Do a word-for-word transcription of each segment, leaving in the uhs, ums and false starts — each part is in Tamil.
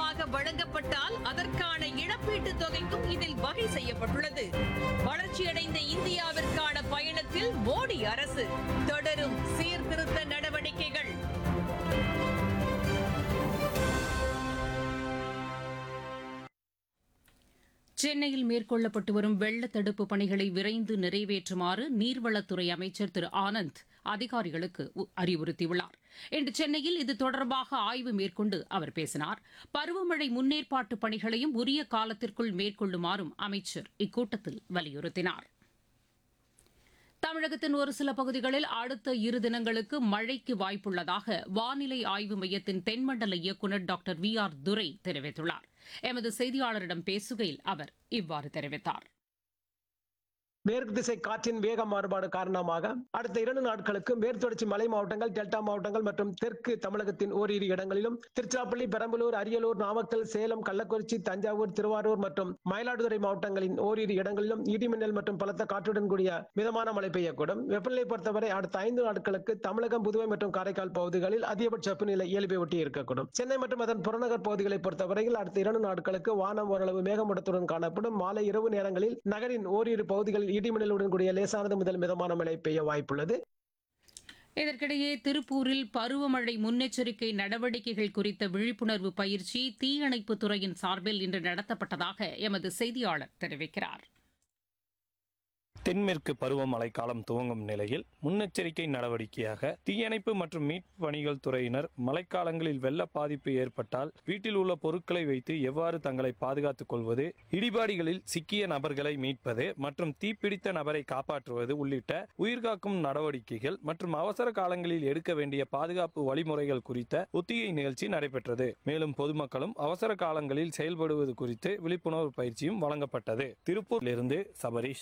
தாமதமாக வழங்கப்பட்டால் அதற்கான இழப்பீட்டுத் தொகைக்கும் இதில் வகை செய்யப்பட்டுள்ளது. வளர்ச்சியடைந்த இந்தியாவிற்கான பயணத்தில் மோடி அரசு தொடரும் சீர்திருத்த நடவடிக்கைகள். சென்னையில் மேற்கொள்ளப்பட்டு வரும் வெள்ள தடுப்பு பணிகளை விரைந்து நிறைவேற்றுமாறு நீர்வளத்துறை அமைச்சர் திரு ஆனந்த் அதிகாரிகளுக்கு அறிவுறுத்தியுள்ளார். இன்று சென்னையில் இது தொடர்பாக ஆய்வு மேற்கொண்டு அவர் பேசினார். பருவமழை முன்னேற்பாட்டு பணிகளையும் உரிய காலத்திற்குள் மேற்கொள்ளுமாறும் அமைச்சர் இக்கூட்டத்தில் வலியுறுத்தினார். தமிழகத்தின் ஒரு சில பகுதிகளில் அடுத்த இரு தினங்களுக்கு மழைக்கு வாய்ப்புள்ளதாக வானிலை ஆய்வு மையத்தின் தென்மண்டல இயக்குநர் டாக்டர் வி ஆர் துரை தெரிவித்துள்ளார். எமது செய்தியாளரிடம் பேசுகையில் அவர் இவ்வாறு தெரிவித்தார். மேற்கு திசை காற்றின் வேக மாறுபாடு காரணமாக அடுத்த இரண்டு நாட்களுக்கு மேற்குத்தொடர்ச்சி மலை மாவட்டங்கள், டெல்டா மாவட்டங்கள் மற்றும் தெற்கு தமிழகத்தின் ஓரிரு இடங்களிலும், திருச்சிராப்பள்ளி, பெரம்பலூர், அரியலூர், நாமக்கல், சேலம், கள்ளக்குறிச்சி, தஞ்சாவூர், திருவாரூர் மற்றும் மயிலாடுதுறை மாவட்டங்களின் ஓரிரு இடங்களிலும் இடிமின்னல் மற்றும் பலத்த காற்றுடன் கூடிய மிதமான மழை பெய்யக்கூடும். வெப்பநிலை பொறுத்தவரை அடுத்த ஐந்து நாட்களுக்கு தமிழகம், புதுவை மற்றும் காரைக்கால் பகுதிகளில் அதிகபட்ச வெப்பநிலை இயல்பை ஒட்டி இருக்கக்கூடும். சென்னை மற்றும் அதன் புறநகர் பகுதிகளை பொறுத்தவரையில் அடுத்த இரண்டு நாட்களுக்கு வானம் ஓரளவு மேகமூட்டத்துடன் காணப்படும். மாலை இரவு நேரங்களில் நகரின் ஓரிரு பகுதிகளில் இடிமின்னலுடன் கூடிய லேசானது முதல் மிதமான மழை பெய்ய வாய்ப்புள்ளது. இதற்கிடையே திருப்பூரில் பருவமழை முன்னெச்சரிக்கை நடவடிக்கைகள் குறித்த விழிப்புணர்வு பயிற்சி தீயணைப்புத் துறையின் சார்பில் இன்று நடத்தப்பட்டதாக எமது செய்தியாளர் தெரிவிக்கிறார். தென்மேற்கு பருவமழை காலம் துவங்கும் நிலையில் முன்னெச்சரிக்கை நடவடிக்கையாக தீயணைப்பு மற்றும் மீட்பு பணிகள் துறையினர் மழைக்காலங்களில் வெள்ள பாதிப்பு ஏற்பட்டால் வீட்டில் உள்ள பொருட்களை வைத்து எவ்வாறு தங்களை பாதுகாத்துக் கொள்வது, இடிபாடுகளில் சிக்கிய நபர்களை மீட்பது மற்றும் தீப்பிடித்த நபரை காப்பாற்றுவது உள்ளிட்ட உயிர்காக்கும் நடவடிக்கைகள் மற்றும் அவசர காலங்களில் எடுக்க வேண்டிய பாதுகாப்பு வழிமுறைகள் குறித்த ஒத்திகை நிகழ்ச்சி நடைபெற்றது. மேலும் பொதுமக்களும் அவசர காலங்களில் செயல்படுவது குறித்து விழிப்புணர்வு பயிற்சியும் வழங்கப்பட்டது. திருப்பூரிலிருந்து சபரீஷ்.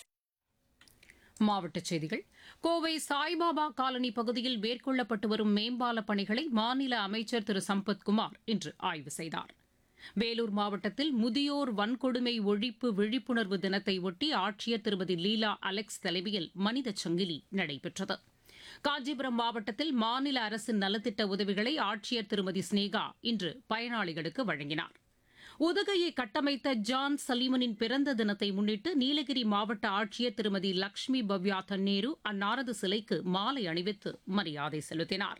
மாவட்டச் செய்திகள். கோவை சாய்பாபா காலனி பகுதியில் மேற்கொள்ளப்பட்டு வரும் மேம்பால பணிகளை மாநில அமைச்சர் திரு சம்பத்குமார் இன்று ஆய்வு செய்தார். வேலூர் மாவட்டத்தில் முதியோர் வன்கொடுமை ஒழிப்பு விழிப்புணர்வு தினத்தை ஒட்டி ஆட்சியர் திருமதி லீலா அலெக்ஸ் தலைமையில் மனித சங்கிலி நடைபெற்றது. காஞ்சிபுரம் மாவட்டத்தில் மாநில அரசின் நலத்திட்ட உதவிகளை ஆட்சியர் திருமதி ஸ்னேகா இன்று பயனாளிகளுக்கு வழங்கினார். உதகையை கட்டமைத்த ஜான் சலீமனின் பிறந்த தினத்தை முன்னிட்டு நீலகிரி மாவட்ட ஆட்சியர் திருமதி லட்சுமி பவ்யா தன்னேரு அன்னாரது சிலைக்கு மாலை அணிவித்து மரியாதை செலுத்தினார்.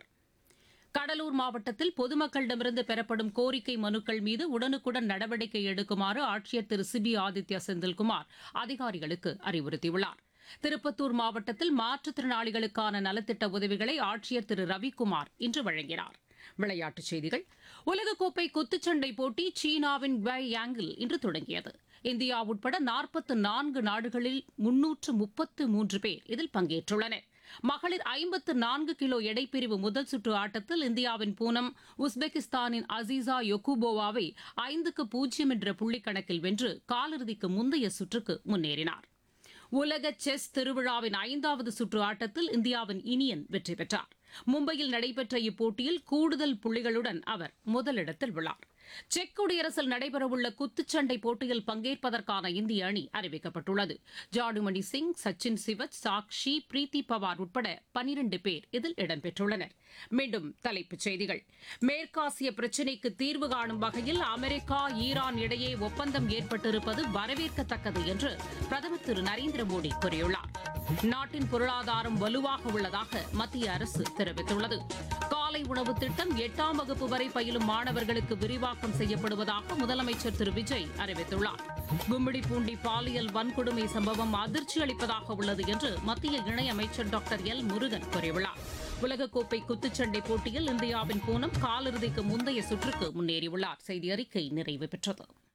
கடலூர் மாவட்டத்தில் பொதுமக்களிடமிருந்து பெறப்படும் கோரிக்கை மனுக்கள் மீது உடனுக்குடன் நடவடிக்கை எடுக்குமாறு ஆட்சியர் திரு சிபி ஆதித்யா செந்தில்குமார் அதிகாரிகளுக்கு அறிவுறுத்தியுள்ளார். திருப்பத்தூர் மாவட்டத்தில் மாற்றுத்திறனாளிகளுக்கான நலத்திட்ட உதவிகளை ஆட்சியர் திரு ரவிக்குமார் இன்று வழங்கினார். விளையாட்டுச் செய்திகள். உலகக்கோப்பை குத்துச்சண்டை போட்டி சீனாவின் குவை யாங்கில் இன்று தொடங்கியது. இந்தியா உட்பட நாற்பத்து நான்கு நாடுகளில் முன்னூற்று முப்பத்து மூன்று பேர் இதில் பங்கேற்றுள்ளனர். மகளிர் ஐம்பத்து நான்கு கிலோ எடைப்பிரிவு முதல் சுற்று ஆட்டத்தில் இந்தியாவின் பூனம் உஸ்பெகிஸ்தானின் அசீசா யொகுபோவாவை ஐந்துக்கு பூஜ்ஜியம் என்ற புள்ளிக்கணக்கில் வென்று காலிறுதிக்கு முந்தைய சுற்றுக்கு முன்னேறினார். உலக செஸ் திருவிழாவின் ஐந்தாவது சுற்று ஆட்டத்தில் இந்தியாவின் இனியன் வெற்றி பெற்றார். மும்பையில் நடைபெற்ற இப்போட்டியில் கூடுதல் புள்ளிகளுடன் அவர் முதலிடத்தில் உள்ளார். செக் குடியரசில் நடைபெறவுள்ள குத்துச்சண்டை போட்டியில் பங்கேற்பதற்கான இந்திய அணி அறிவிக்கப்பட்டுள்ளது. ஜாடுமணி சிங், சச்சின் சிவச், சாக்ஷி, பிரீத்தி பவார் உட்பட பனிரண்டு பேர் இதில் இடம்பெற்றுள்ளனர். மீண்டும் தலைப்புச் செய்திகள். மேற்காசிய பிரச்சினைக்கு தீர்வு காணும் வகையில் அமெரிக்கா, ஈரான் இடையே ஒப்பந்தம் ஏற்பட்டிருப்பது வரவேற்கத்தக்கது என்று பிரதமர் திரு நரேந்திர மோடி கூறியுள்ளார். நாட்டின் பொருளாதாரம் வலுவாக உள்ளதாக மத்திய அரசு தெரிவித்துள்ளது. காலை உணவு திட்டம் எட்டாம் வகுப்பு வரை பயிலும் மாணவர்களுக்கு விரிவாக்கம் செய்யப்படுவதாக முதலமைச்சர் திரு விஜய் அறிவித்துள்ளார். கும்மிடிப்பூண்டி பாலியல் வன்கொடுமை சம்பவம் அதிர்ச்சி அளிப்பதாக உள்ளது என்று மத்திய இணையமைச்சர் டாக்டர் எல் முருகன் கூறியுள்ளார். உலகக்கோப்பை குத்துச்சண்டை போட்டியில் இந்தியாவின் பூனம் காலிறுதிக்கு முந்தைய சுற்றுக்கு முன்னேறியுள்ளார். செய்தி அறிக்கை நிறைவு பெற்றது.